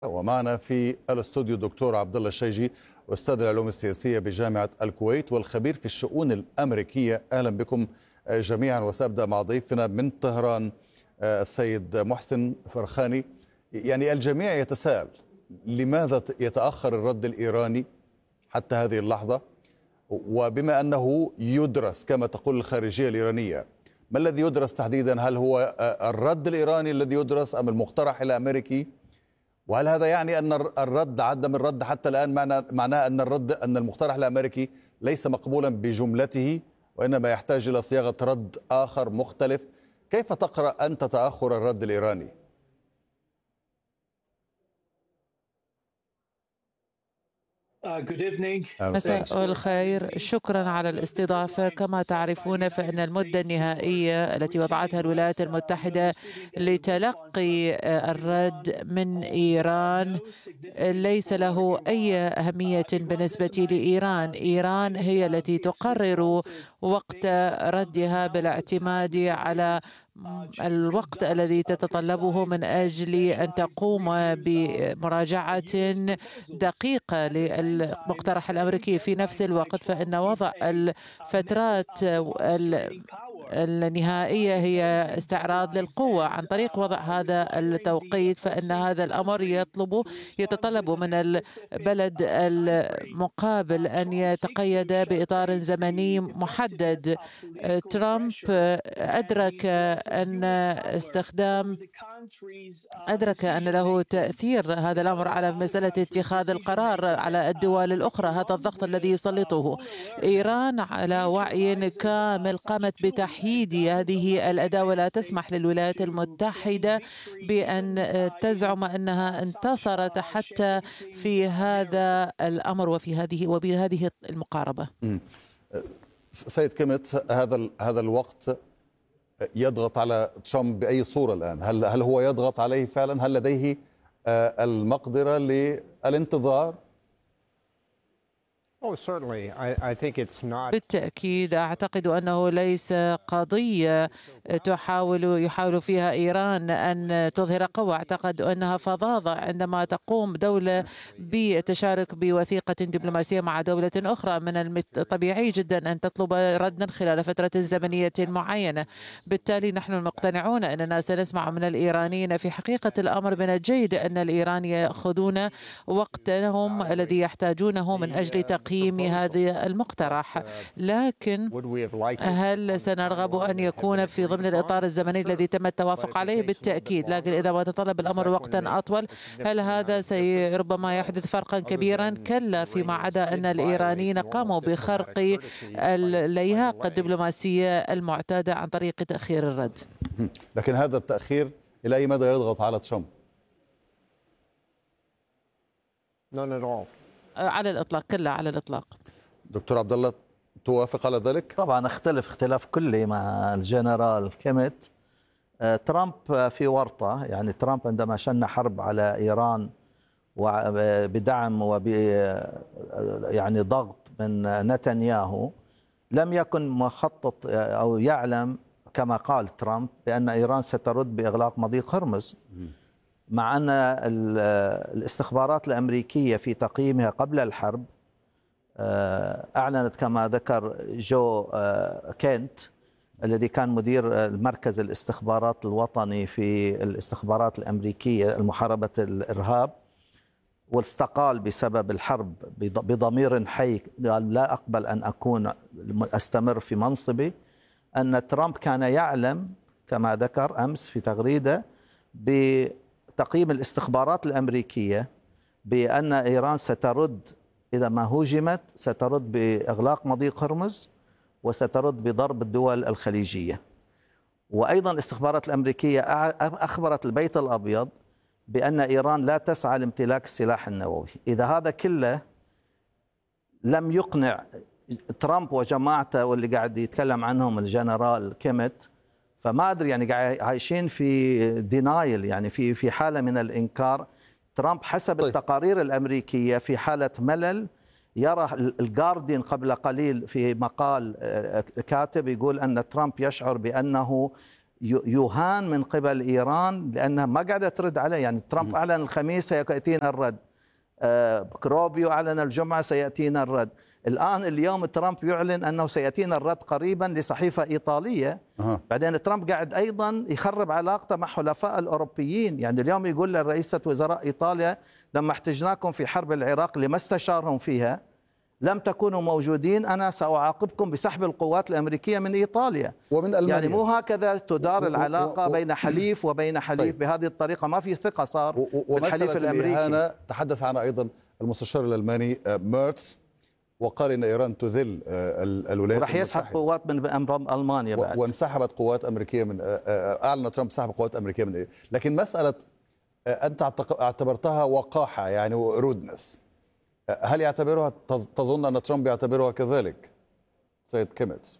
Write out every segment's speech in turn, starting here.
ومعنا في الاستوديو الدكتور عبد الله الشيجي، أستاذ العلوم السياسية بجامعة الكويت والخبير في الشؤون الأمريكية. أهلا بكم جميعا. وسأبدأ مع ضيفنا من طهران السيد محسن فرخاني. يعني الجميع يتساءل لماذا يتأخر الرد الإيراني حتى هذه اللحظة، وبما أنه يدرس كما تقول الخارجية الإيرانية، ما الذي يدرس تحديدا؟ هل هو الرد الإيراني الذي يدرس أم المقترح الأمريكي؟ وهل هذا يعني أن عدم الرد حتى الآن معناه أن المقترح الأمريكي ليس مقبولا بجملته وإنما يحتاج إلى صياغة رد آخر مختلف؟ كيف تقرأ أنت تأخر الرد الإيراني؟ مساء الخير، شكرا على الاستضافة. كما تعرفون فإن المدة النهائية التي وضعتها الولايات المتحدة لتلقي الرد من إيران ليس له أي أهمية بالنسبة لإيران. إيران هي التي تقرر وقت ردها بالاعتماد على الوقت الذي تتطلبه من أجل أن تقوم بمراجعة دقيقة للمقترح الأمريكي. في نفس الوقت فإن وضع الفترات النهائية هي استعراض للقوة عن طريق وضع هذا التوقيت، فإن هذا الأمر يتطلب من البلد المقابل أن يتقيد بإطار زمني محدد. ترامب أدرك أن له تأثير هذا الأمر على مسألة اتخاذ القرار على الدول الأخرى. هذا الضغط الذي يسلطه إيران على وعي كامل قامت بتحييد هذه الأداة، ولا تسمح للولايات المتحدة بأن تزعم أنها انتصرت حتى في هذا الأمر وبهذه المقاربة. سيد كيميت، هذا الوقت يضغط على ترامب بأي صورة الآن؟ هل هو يضغط عليه فعلا؟ هل لديه المقدرة للانتظار؟ بالتأكيد أعتقد أنه ليس قضية يحاول فيها إيران أن تظهر قوة. أعتقد أنها فظاظة عندما تقوم دولة بتشارك بوثيقة دبلوماسية مع دولة أخرى. من الطبيعي جدا أن تطلب ردا خلال فترة زمنية معينة. بالتالي نحن مقتنعون أننا سنسمع من الإيرانيين. في حقيقة الأمر من الجيد أن الإيران يأخذون وقتهم الذي يحتاجونه من أجل تقييم هذا المقترح، لكن هل سنرغب أن يكون في ضمن الإطار الزمني الذي تم التوافق عليه؟ بالتأكيد، لكن إذا ما تطلب الأمر وقتا أطول هل هذا ربما يحدث فرقا كبيرا؟ كلا، فيما عدا أن الإيرانيين قاموا بخرق اللياقة الدبلوماسية المعتادة عن طريق تأخير الرد. لكن هذا التأخير إلى أي مدى يضغط على ترامب؟ على الإطلاق، كلا على الإطلاق. دكتور عبد الله، توافق على ذلك؟ طبعا اختلف اختلاف كلي مع الجنرال كيميت. ترامب في ورطة. يعني ترامب عندما شن حرب على إيران وبدعم يعني ضغط من نتنياهو، لم يكن مخطط أو يعلم كما قال ترامب بأن إيران سترد بإغلاق مضيق هرمز، مع أن الاستخبارات الأمريكية في تقييمها قبل الحرب أعلنت كما ذكر جو كينت الذي كان مدير المركز الاستخبارات الوطني في الاستخبارات الأمريكية المحاربة الإرهاب، واستقال بسبب الحرب بضمير حي، قال لا أقبل أن أستمر في منصبي. أن ترامب كان يعلم كما ذكر أمس في تغريدة بتقييم الاستخبارات الأمريكية بأن إيران سترد إذا ما هوجمت، سترد بإغلاق مضيق هرمز وسترد بضرب الدول الخليجية. وأيضا الاستخبارات الأمريكية أخبرت البيت الأبيض بأن إيران لا تسعى لامتلاك السلاح النووي. إذا هذا كله لم يقنع ترامب وجماعته واللي قاعد يتكلم عنهم الجنرال كيميت، فما أدري، يعني قاعد عايشين في دينايل، يعني في حالة من الإنكار. ترامب حسب التقارير الأمريكية في حالة ملل. يرى الجارديان قبل قليل في مقال كاتب يقول أن ترامب يشعر بأنه يهان من قبل إيران لأنها ما قاعدة ترد عليه. يعني ترامب أعلن الخميس سيأتينا الرد، روبيو أعلن الجمعة سيأتينا الرد. اليوم ترامب يعلن أنه سيأتينا الرد قريبا لصحيفة إيطالية. بعدين ترامب قاعد أيضا يخرب علاقته مع حلفاء الأوروبيين. يعني اليوم يقول لرئيسة وزراء إيطاليا لما احتجناكم في حرب العراق لما استشارهم فيها لم تكونوا موجودين، أنا سأعاقبكم بسحب القوات الأمريكية من إيطاليا. ومن ألمانيا. يعني مو هكذا تدار العلاقة بين حليف وبين حليف. طيب. بهذه الطريقة ما في ثقة صار بالحليف الأمريكي. تحدث عنها أيضا المستشار الألماني ميرتس، وقال إن إيران تذل الولايات المتحدة، يسحب قوات من ألمانيا بعد. وانسحبت قوات أمريكية من أعلن ترامب سحب قوات أمريكية من إيران. لكن مسألة أنت اعتبرتها وقاحة يعني رودنس، هل يعتبرها، تظن أن ترامب يعتبرها كذلك سيد كيميتس؟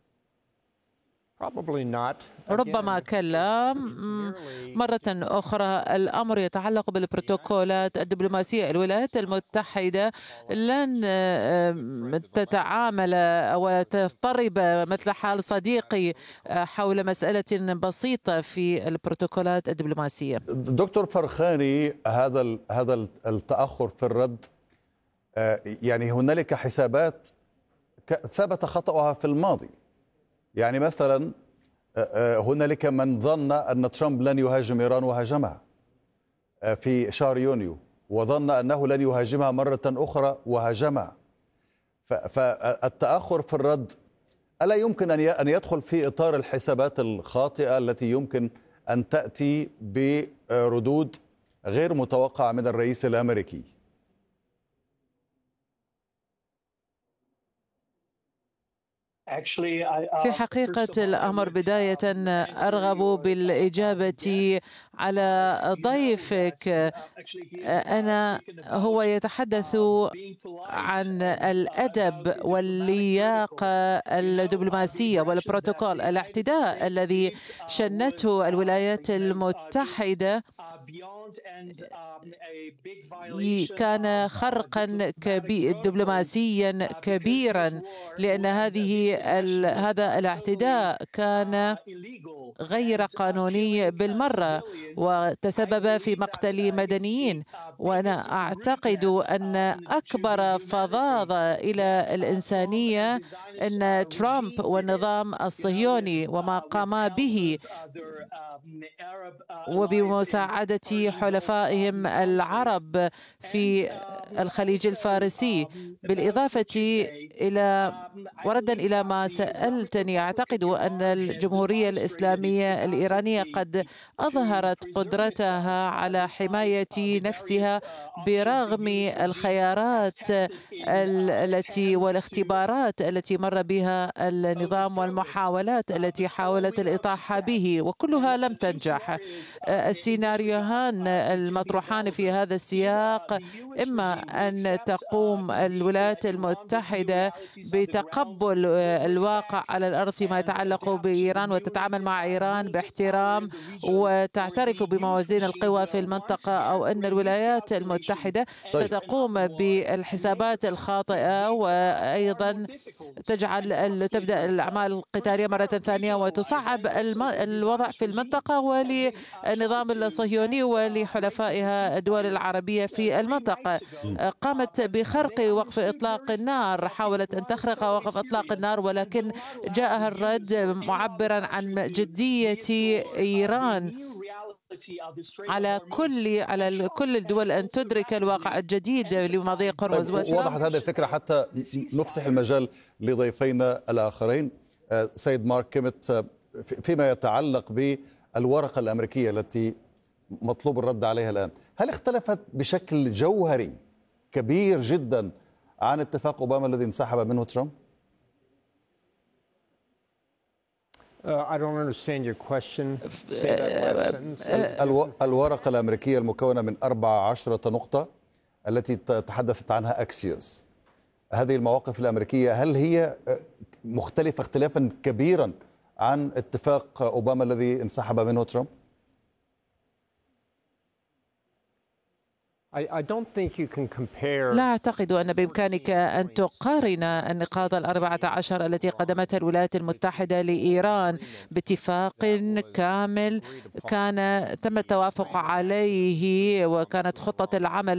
ربما كلا. مرة أخرى الأمر يتعلق بالبروتوكولات الدبلوماسية. الولايات المتحدة لن تتعامل أو تضطرب مثل حال صديقي حول مسألة بسيطة في البروتوكولات الدبلوماسية. دكتور فرخاني، هذا التأخر في الرد، يعني هنالك حسابات ثبت خطأها في الماضي. يعني مثلا هنالك من ظن أن ترامب لن يهاجم إيران وهاجمها في شهر يونيو، وظن أنه لن يهاجمها مرة أخرى وهاجمها. فالتأخر في الرد ألا يمكن أن يدخل في إطار الحسابات الخاطئة التي يمكن أن تأتي بردود غير متوقعة من الرئيس الأمريكي؟ في حقيقة الأمر بداية أرغب بالإجابة على ضيفك. هو يتحدث عن الأدب واللياقة الدبلوماسية والبروتوكول. الاعتداء الذي شنته الولايات المتحدة كان خرقا دبلوماسيا كبيرا، لأن هذا الاعتداء كان غير قانوني بالمرة وتسبب في مقتل مدنيين. وأنا أعتقد أن أكبر فظاظة إلى الإنسانية أن ترامب والنظام الصهيوني وما قام به وبمساعدة حلفائهم العرب في الخليج الفارسي. بالإضافة إلى وردا إلى ما سألتني، أعتقد أن الجمهورية الإسلامية الإيرانية قد أظهرت قدرتها على حماية نفسها برغم الخيارات والاختبارات التي مر بها النظام والمحاولات التي حاولت الإطاحة به، وكلها لم تنجح. السيناريوهان المطروحان في هذا السياق: إما أن تقوم الولايات المتحدة بتقبل الواقع على الأرض فيما يتعلق بإيران وتتعامل مع إيران باحترام وتعترف بموازين القوى في المنطقة، أو أن الولايات المتحدة ستقوم بالحسابات الخاطئة وأيضا تبدأ الأعمال القتالية مرة ثانية وتصعب الوضع في المنطقة وللنظام الصهيوني ولحلفائها الدول العربية في المنطقة. قامت بخرق وقف إطلاق النار، حاولت أن تخرق وقف إطلاق النار، ولكن جاءها الرد معبرا عن جدية إيران على كل الدول أن تدرك الواقع الجديد لمضي قرمز. وضحت هذه الفكرة حتى نفسح المجال لضيفينا الآخرين. سيد مارك كيميت، فيما يتعلق بالورقة الأمريكية التي مطلوب الرد عليها الآن، هل اختلفت بشكل جوهري كبير جدا عن اتفاق أوباما الذي انسحب منه ترامب؟ الورقة الأمريكية المكونة من 14 نقطة التي تحدثت عنها أكسيوس، هذه المواقف الأمريكية هل هي مختلفة اختلافا كبيرا عن اتفاق أوباما الذي انسحب منه ترامب؟ لا أعتقد أن بإمكانك أن تقارن النقاط 14 التي قدمتها الولايات المتحدة لإيران باتفاق كامل تم التوافق عليه، وكانت خطة العمل